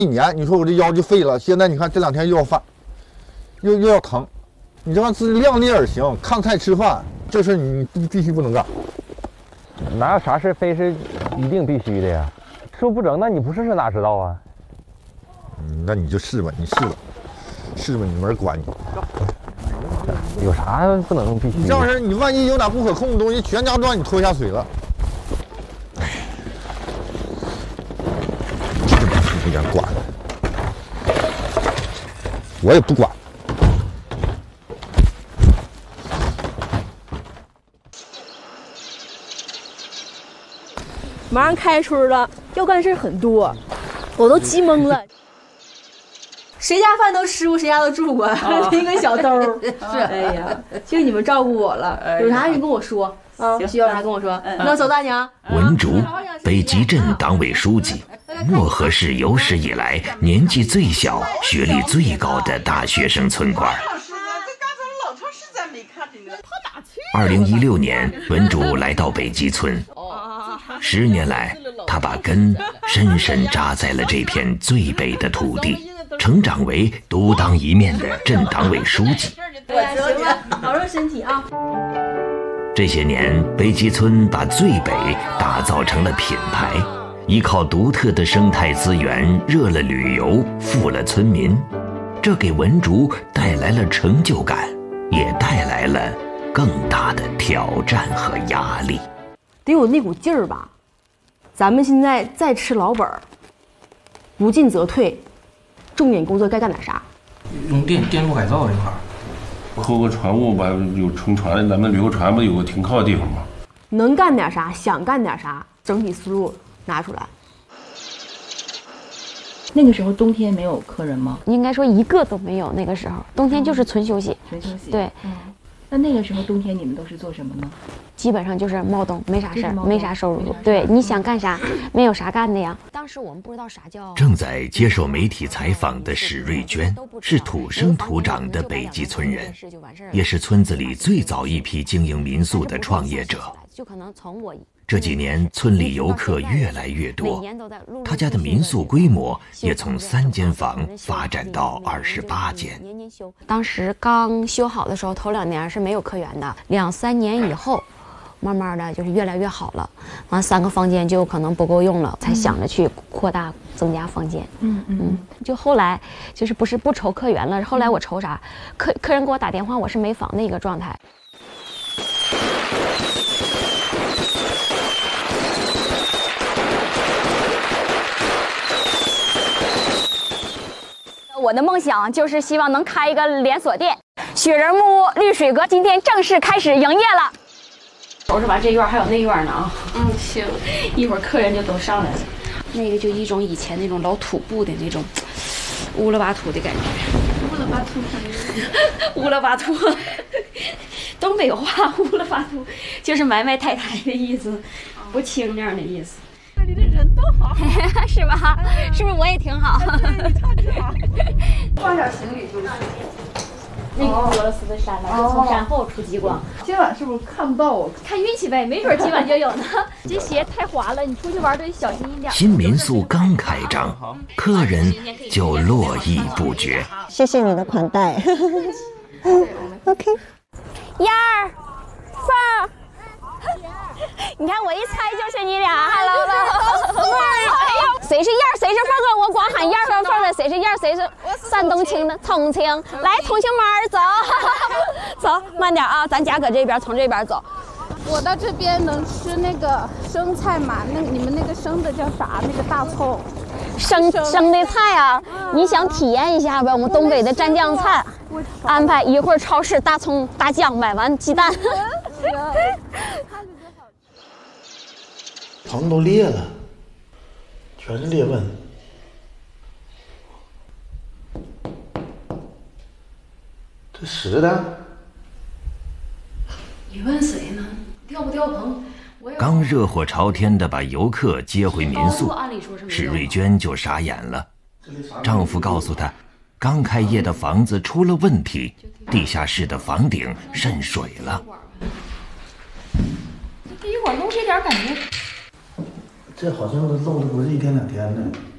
1年，你说我这腰就废了，现在你看这2天又要犯，又要疼，你这是量力而行，看菜吃饭，这事你必须不能干。 哪有啥事非是一定必须的呀？说不整，那你不试试哪知道啊？ 那你就试吧，你试吧，试吧，你没人管你。 有啥不能必须的？ 你这样式，你万一有哪不可控的东西，全家都让你拖下水了。不想管，我也不管。 马上开春了，要干事很多，我都急懵了。谁家饭都吃过，谁家都住过，拎个小兜是。哎呀，就你们照顾我了，有啥你跟我说啊，需要啥跟我说。那走，大娘。 文竹，北极镇党委书记，漠河市有史以来年纪最小、学历最高的大学生村官。2016年，文竹来到北极村。10年来，他把根深深扎在了这片最北的土地，成长为独当一面的镇党委书记。 行了，保重身体啊！ 这些年，北极村把最北打造成了品牌，依靠独特的生态资源，热了旅游，富了村民。这给文竹带来了成就感，也带来了更大的挑战和压力。 得有那股劲儿吧。咱们现在再吃老本儿，不进则退，重点工作该干点啥？ 用电路改造这块儿， 扣个船务吧，有乘船，咱们旅游船不有个停靠的地方吗？ 能干点啥，想干点啥，整体思路拿出来。 那个时候冬天没有客人吗？ 应该说一个都没有。那个时候冬天就是纯休息。 纯休息。 对。 那个时候冬天你们都是做什么呢？ 基本上就是猫冬，没啥事儿，没啥收入。对，你想干啥，没有啥干的呀。当时我们不知道啥叫。 正在接受媒体采访的史瑞娟是土生土长的北极村人，也是村子里最早一批经营民宿的创业者。 就可能从我这几年，村里游客越来越多，他家的民宿规模也从3间房发展到28间。 当时刚修好的时候，头2年是没有客源的，2、3年以后，慢慢的就是越来越好了。完3个房间就可能不够用了，才想着去扩大增加房间。就后来就是不是不愁客源了，后来我愁啥？客人给我打电话，我是没房的一个状态。我的梦想就是希望能开一个连锁店，雪人木屋绿水阁今天正式开始营业了。收拾完这院还有那院呢啊。行，一会儿客人就都上来了。那个就一种以前那种老土布的那种乌拉巴土的感觉。乌拉巴土，乌拉巴土，东北话乌拉巴土就是埋埋汰汰的意思，不清那样的意思。这里的人都好，是吧？是不是我也挺好？对，你超级好。 放点行李就是。 那个俄罗斯的山了，就从山后出极光。 今晚是不是看不到我？ 看运气呗，没准今晚就有呢。这鞋太滑了，你出去玩得小心一点。 新民宿刚开张，客人就络绎不绝。 谢谢你的款待。OK。 1、2、3。你看我一猜就是你俩 ，Hello， 谁是1，谁是凤儿？我光喊1和凤的，谁是1，谁是山东青的重庆？来，重庆门走，走慢点啊，咱家搁这边，从这边走。 我到这边能吃那个生菜吗？你们那个生的叫啥？那个大葱。 生的菜啊，你想体验一下呗？我们东北的蘸酱菜，安排一会儿超市大葱大酱买完鸡蛋。 藤都裂了，全是裂纹。这实的？ 你问谁呢？掉不掉棚？ 刚热火朝天地把游客接回民宿，史瑞娟就傻眼了。丈夫告诉她，刚开业的房子出了问题，地下室的房顶渗水了。 这一会儿弄这点感觉。 这好像都漏的不是1天2天的。